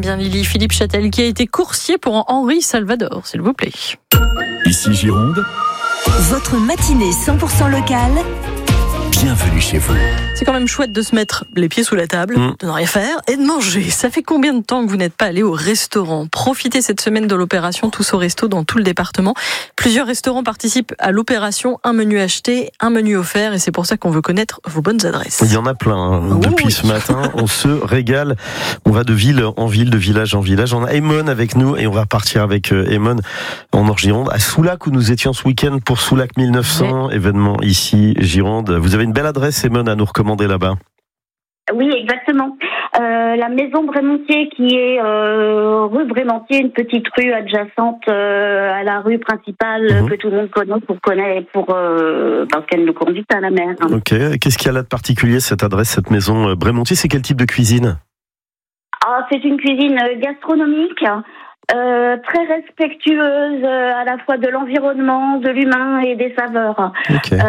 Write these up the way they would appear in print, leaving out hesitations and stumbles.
bien Lily. Philippe Châtel qui a été coursier pour Henri Salvador, s'il vous plaît. Ici Gironde, votre matinée 100% locale. bienvenue chez vous. C'est quand même chouette de se mettre les pieds sous la table, de ne rien faire et de manger. Ça fait combien de temps que vous n'êtes pas allé au restaurant ? Profitez cette semaine de l'opération Tous au Resto dans tout le département. Plusieurs restaurants participent à l'opération, un menu acheté, un menu offert, et c'est pour ça qu'on veut connaître vos bonnes adresses. Il y en a plein. Depuis ce matin, on se régale. On va de ville en ville, de village en village. On a Eamon avec nous et on va repartir avec Eamon en Nord-Gironde, à Soulac où nous étions ce week-end pour Soulac 1900, événement ici, Gironde. Vous avez une belle adresse, Eamon, à nous recommander là-bas. Oui, exactement. La maison Brémontier qui est rue Brémontier, une petite rue adjacente à la rue principale que tout le monde connaît parce qu'elle nous conduit à la mer. Ok. Qu'est-ce qu'il y a là de particulier, cette adresse, cette maison Brémontier ? C'est quel type de cuisine ? C'est une cuisine gastronomique. Très respectueuse à la fois de l'environnement, de l'humain et des saveurs. Okay.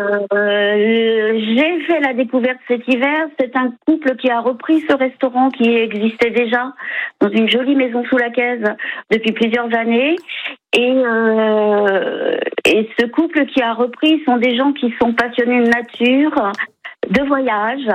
J'ai fait la découverte cet hiver. C'est un couple qui a repris ce restaurant qui existait déjà dans une jolie maison soulacaise depuis plusieurs années. Et ce couple qui a repris sont des gens qui sont passionnés de nature, de voyage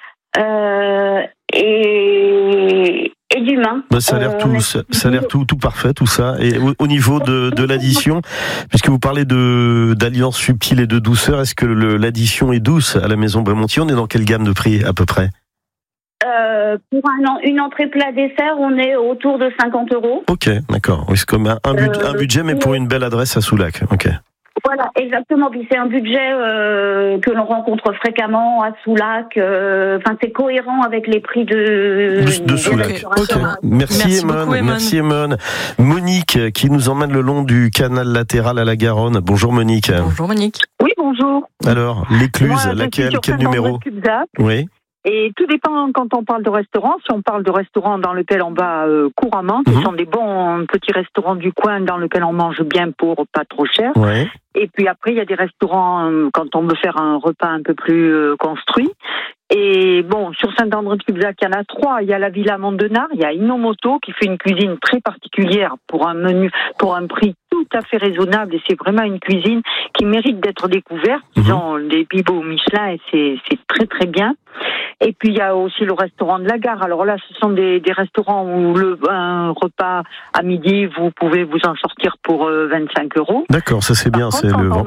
et d'humain. Ça a l'air tout parfait, tout ça. Et au niveau de l'addition, puisque vous parlez d'alliance subtile et de douceur, est-ce que l'addition est douce à la maison Brémontier ? On est dans quelle gamme de prix à peu près ? Pour une entrée plat dessert, on est autour de 50 €. Ok, d'accord. Oui, c'est comme un budget, mais pour une belle adresse à Soulac. Ok. Voilà, exactement. Puis c'est un budget que l'on rencontre fréquemment à Soulac. C'est cohérent avec les prix de Soulac. Okay. Merci Eamon. Merci Eamon. Monique qui nous emmène le long du canal latéral à la Garonne. Bonjour Monique. Bonjour Monique. Oui, bonjour. Alors, l'écluse, laquelle, quel numéro ? Oui. Et tout dépend quand on parle de restaurant. Si on parle de restaurant dans lequel on va couramment, ce sont des bons petits restaurants du coin dans lesquels on mange bien pour pas trop cher. Ouais. Et puis après, il y a des restaurants quand on veut faire un repas un peu plus construit. Et bon, sur Saint-André-de-Cubzac, il y en a 3. Il y a la Villa Mondenard, il y a Inomoto qui fait une cuisine très particulière pour un menu, pour un prix tout à fait raisonnable. Et c'est vraiment une cuisine qui mérite d'être découverte. Ils ont des bibelots Michelin et c'est très très bien. Et puis il y a aussi le restaurant de la gare. Alors là, ce sont des restaurants où un repas à midi, vous pouvez vous en sortir pour 25 €. D'accord, ça c'est bien.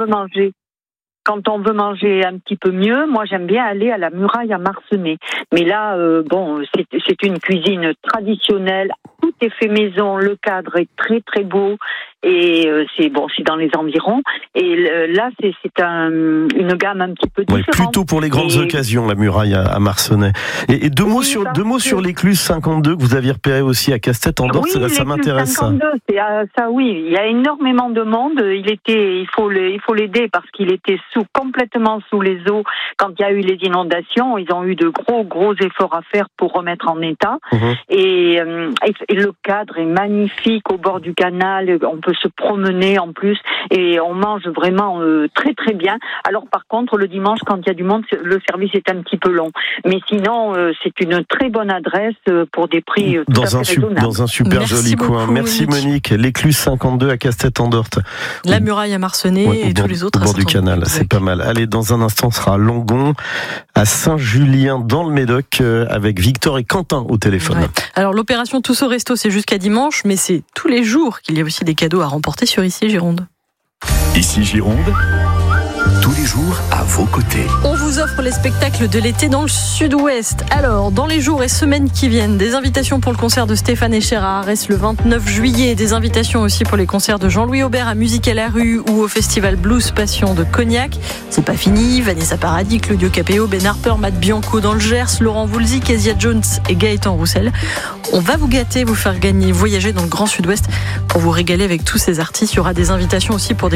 Quand on veut manger un petit peu mieux, moi j'aime bien aller à la Muraille à Marcenay. Mais là, c'est une cuisine traditionnelle. Tout est fait maison. Le cadre est très très beau. Et c'est dans les environs. Et là, c'est une gamme un petit peu différente. Oui, plutôt pour les grandes occasions, la Muraille à Marcenay. Et deux mots sur l'écluse 52 que vous aviez repéré aussi à Castet-en-Dorte. Oui, ça m'intéresse. 52, ça, oui. Il y a énormément de monde. Il faut l'aider parce qu'il était complètement sous les eaux quand il y a eu les inondations. Ils ont eu de gros efforts à faire pour remettre en état. Et le cadre est magnifique au bord du canal. On peut se promener en plus et on mange vraiment très très bien. Alors par contre le dimanche quand il y a du monde le service est un petit peu long, mais sinon c'est une très bonne adresse pour des prix tout à fait raisonnables. Dans un super joli coin. Merci Monique. L'écluse 52 à Castet-en-Dorte. La Muraille à Marcenay et tous les autres au bord du canal, c'est pas mal. Allez, dans un instant, on sera à Langon, à Saint-Julien dans le Médoc avec Victor et Quentin au téléphone. Ouais. Alors l'opération Tous au Resto, c'est jusqu'à dimanche, mais c'est tous les jours qu'il y a aussi des cadeaux à remporter sur Ici Gironde. Ici Gironde, tous les jours à vos côtés. On vous offre les spectacles de l'été dans le sud-ouest. Alors, dans les jours et semaines qui viennent, des invitations pour le concert de Stéphane Echer à Arès le 29 juillet, des invitations aussi pour les concerts de Jean-Louis Aubert à Musique à la rue ou au festival Blues Passion de Cognac. C'est pas fini, Vanessa Paradis, Claudio Capéo, Ben Harper, Matt Bianco dans le Gers, Laurent Voulzy, Kezia Jones et Gaëtan Roussel. On va vous gâter, vous faire gagner, voyager dans le grand sud-ouest pour vous régaler avec tous ces artistes. Il y aura des invitations aussi pour des